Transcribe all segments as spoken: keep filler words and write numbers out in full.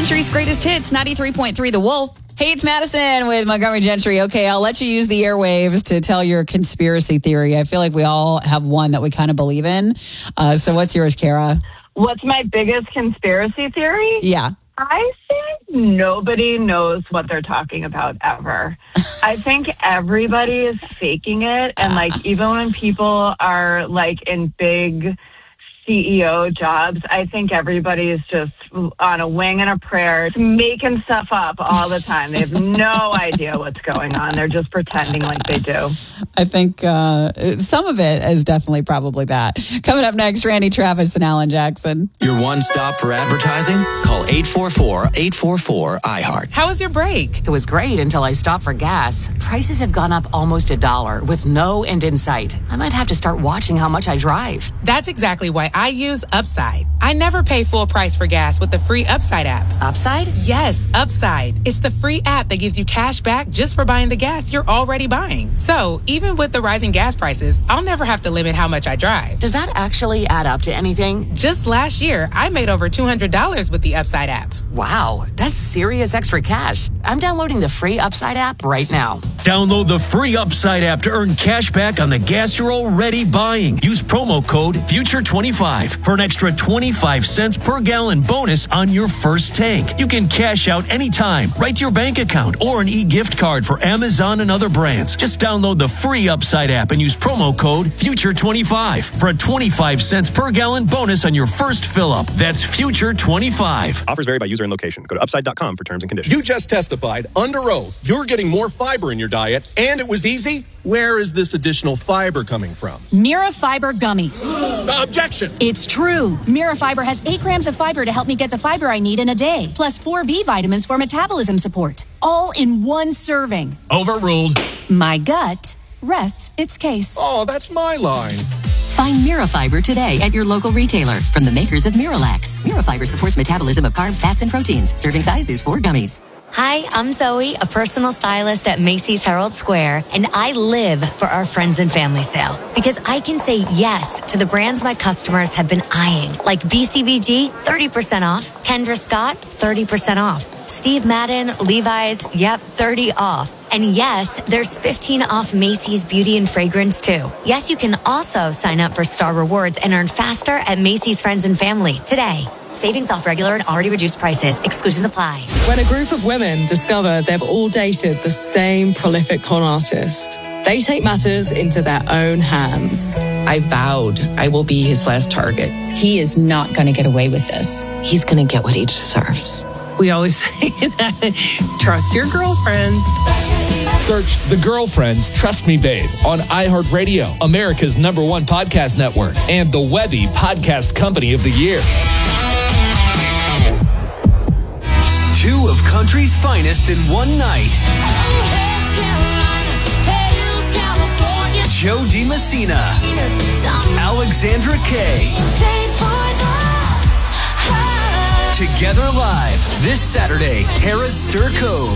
Country's greatest hits, ninety-three point three The Wolf. Hey, it's Madison with Montgomery Gentry. Okay, I'll let you use the airwaves to tell your conspiracy theory. I feel like we all have one that we kind of believe in. Uh, so what's yours, Kara? What's my biggest conspiracy theory? Yeah. I think nobody knows what they're talking about ever. I think everybody is faking it. And like, even when people are like in big C E O jobs, I think everybody is just on a wing and a prayer, making stuff up all the time. They have no idea what's going on. They're just pretending like they do. I think uh, some of it is definitely probably that. Coming up next, Randy Travis and Alan Jackson. Your one stop for advertising? Call eight four four, eight four four, I heart. How was your break? It was great until I stopped for gas. Prices have gone up almost a dollar with no end in sight. I might have to start watching how much I drive. That's exactly why I use Upside. I never pay full price for gas with the free Upside app. Upside? Yes, Upside. It's the free app that gives you cash back just for buying the gas you're already buying. So even with the rising gas prices, I'll never have to limit how much I drive. Does that actually add up to anything? Just last year, I made over two hundred dollars with the Upside app. Wow, that's serious extra cash. I'm downloading the free Upside app right now. Download the free Upside app to earn cash back on the gas you're already buying. Use promo code future twenty-five for an extra twenty-five cents per gallon bonus on your first tank. You can cash out anytime, right to your bank account, or an e-gift card for Amazon and other brands. Just download the free Upside app and use promo code future twenty-five for a twenty-five cents per gallon bonus on your first fill-up. That's future twenty-five. Offers vary by user and location. Go to upside dot com for terms and conditions. You just testified under oath you're getting more fiber in your diet, and it was easy. Where is this additional fiber coming from? Mirafiber gummies. Uh, objection. It's true. Mirafiber has eight grams of fiber to help me get the fiber I need in a day, plus four B vitamins for metabolism support, all in one serving. Overruled. My gut rests its case. Oh, that's my line. Find Mirafiber today at your local retailer from the makers of Miralax. Mirafiber supports metabolism of carbs, fats, and proteins. Serving size is four gummies. Hi, I'm Zoe, a personal stylist at Macy's Herald Square, and I live for our friends and family sale because I can say yes to the brands my customers have been eyeing, like B C B G, thirty percent off, Kendra Scott, thirty percent off, Steve Madden, Levi's, yep, thirty off. And yes, there's fifteen off Macy's Beauty and Fragrance too. Yes, you can also sign up for Star Rewards and earn faster at Macy's Friends and Family today. Savings off regular and already reduced prices. Exclusions apply. When a group of women discover they've all dated the same prolific con artist, they take matters into their own hands. I vowed I will be his last target. He is not going to get away with this. He's going to get what he deserves. We always say that. Trust your girlfriends. Search The Girlfriends Trust Me Babe on iHeartRadio, America's number one podcast network, and the Webby Podcast Company of the Year. Two of country's finest in one night. Joe DiMessina, Alexandra Kay. Together live this Saturday, Harris Stir Cove.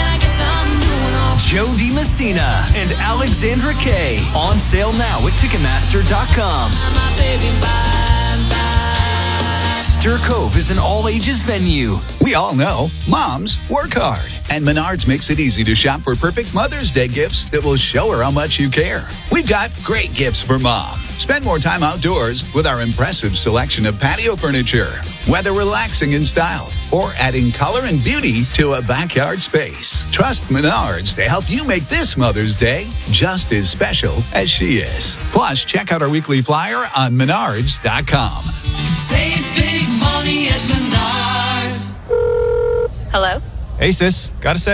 Joe DiMessina and Alexandra Kay on sale now at Ticketmaster dot com. Stir Cove is an all-ages venue. We all know moms work hard, and Menards makes it easy to shop for perfect Mother's Day gifts that will show her how much you care. We've got great gifts for mom. Spend more time outdoors with our impressive selection of patio furniture, whether relaxing in style or adding color and beauty to a backyard space. Trust Menards to help you make this Mother's Day just as special as she is. Plus, check out our weekly flyer on Menards dot com. Save big money at Menards. Hello? Hey, sis. Got a sec?